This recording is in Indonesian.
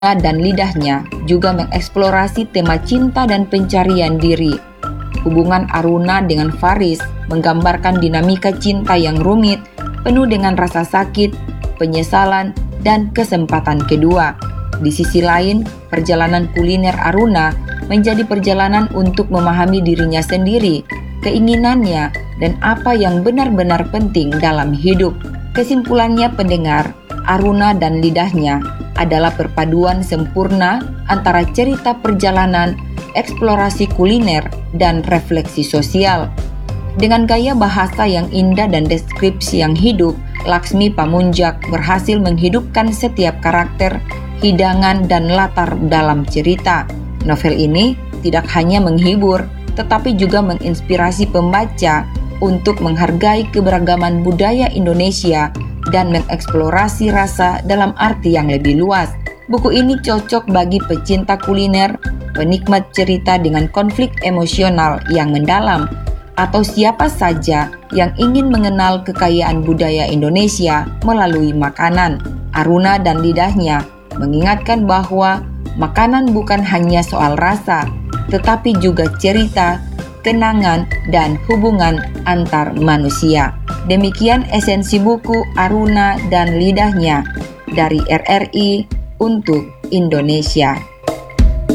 dan lidahnya juga mengeksplorasi tema cinta dan pencarian diri. Hubungan Aruna dengan Faris menggambarkan dinamika cinta yang rumit, penuh dengan rasa sakit, penyesalan, dan kesempatan kedua. Di sisi lain, perjalanan kuliner Aruna menjadi perjalanan untuk memahami dirinya sendiri, keinginannya, dan apa yang benar-benar penting dalam hidup. Kesimpulannya pendengar, Aruna dan lidahnya adalah perpaduan sempurna antara cerita perjalanan, eksplorasi kuliner, dan refleksi sosial. Dengan gaya bahasa yang indah dan deskripsi yang hidup, Laksmi Pamunjak berhasil menghidupkan setiap karakter, hidangan, dan latar dalam cerita. Novel ini tidak hanya menghibur, tetapi juga menginspirasi pembaca untuk menghargai keberagaman budaya Indonesia dan mengeksplorasi rasa dalam arti yang lebih luas. Buku ini cocok bagi pecinta kuliner, penikmat cerita dengan konflik emosional yang mendalam, atau siapa saja yang ingin mengenal kekayaan budaya Indonesia melalui makanan. Aruna dan lidahnya mengingatkan bahwa makanan bukan hanya soal rasa, tetapi juga cerita, kenangan, dan hubungan antar manusia. Demikian esensi buku Aruna dan Lidahnya dari RRI untuk Indonesia.